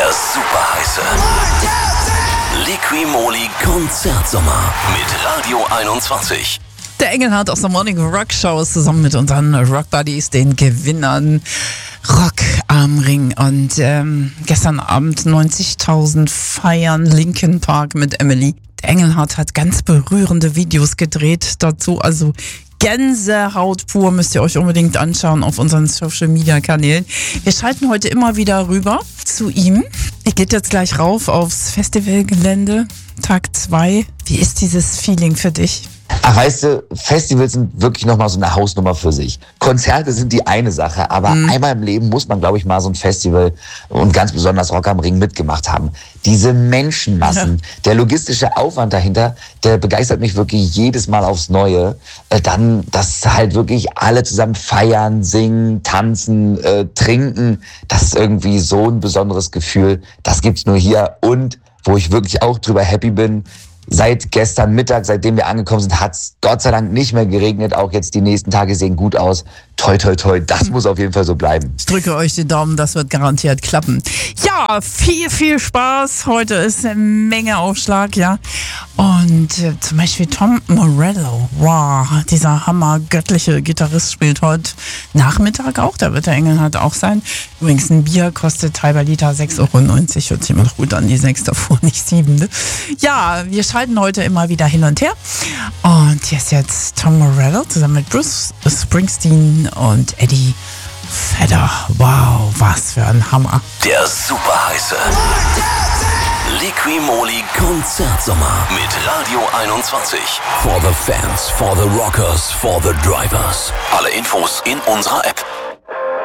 Der superheiße Liqui-Moly Konzertsommer mit Radio 21. Der Engelhardt aus der Morning Rock Show ist zusammen mit unseren Rock Buddies, den Gewinnern Rock am Ring. Und gestern Abend 90.000 feiern Linkin Park mit Emily. Der Engelhardt hat ganz berührende Videos gedreht dazu, also Gänsehaut pur, müsst ihr euch unbedingt anschauen auf unseren Social-Media-Kanälen. Wir schalten heute immer wieder rüber zu ihm. Er geht jetzt gleich rauf aufs Festivalgelände, Tag 2. Wie ist dieses Feeling für dich? Ach, weißt du, Festivals sind wirklich nochmal so eine Hausnummer für sich. Konzerte sind die eine Sache, aber einmal im Leben muss man, glaube ich, mal so ein Festival und ganz besonders Rock am Ring mitgemacht haben. Diese Menschenmassen, der logistische Aufwand dahinter, der begeistert mich wirklich jedes Mal aufs Neue. Dann, dass halt wirklich alle zusammen feiern, singen, tanzen, trinken, das ist irgendwie so ein besonderes Gefühl. Das gibt's nur hier. Und wo ich wirklich auch drüber happy bin, seit gestern Mittag, seitdem wir angekommen sind, hat es Gott sei Dank nicht mehr geregnet. Auch jetzt die nächsten Tage sehen gut aus. Toi, toi, toi, das muss auf jeden Fall so bleiben. Ich drücke euch die Daumen, das wird garantiert klappen. Ja, viel Spaß. Heute ist eine Menge Aufschlag, ja. Und zum Beispiel Tom Morello, wow, dieser hammergöttliche Gitarrist spielt heute Nachmittag auch. Da wird der Engelhardt auch sein. Übrigens, ein Bier kostet halber Liter 6,90 €. Hört sich immer noch gut an, die 6 davor, nicht 7. Ne? Ja, wir schalten heute immer wieder hin und her. Und hier ist jetzt Tom Morello zusammen mit Bruce Springsteen und Eddie Vedder. Wow, was für ein Hammer. Der superheiße Liqui-Moly Konzertsommer mit Radio 21. For the fans, for the rockers, for the drivers. Alle Infos in unserer App.